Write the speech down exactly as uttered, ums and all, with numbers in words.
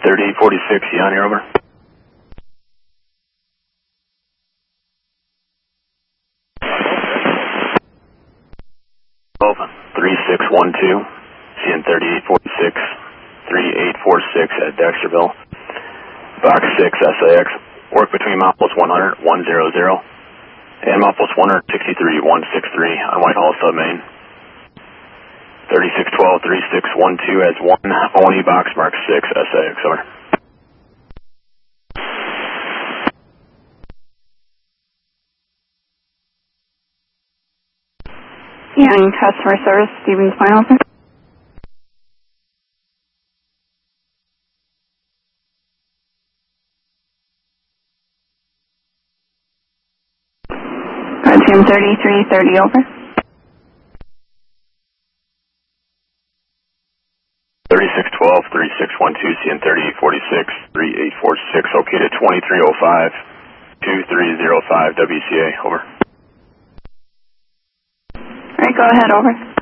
thirty forty-six, Eon, you're over. Over. three six one two, C N thirty-eight forty-six, three eight four six at Dexterville. Box six, S A X. Work between miles one hundred, one hundred, and miles one sixty-three, one sixty-three on Whitehall Submain. thirty-six twelve, three six one two as one, Oni box mark six, S A X, over. Yeah, and customer service, Stevens Point, over. Team thirty-three thirty, over. thirty-six twelve, three six one two, C N thirty-eight forty-six, three eight four six, located twenty-three oh five, two three oh five, W C A, over. Alright, go ahead, over.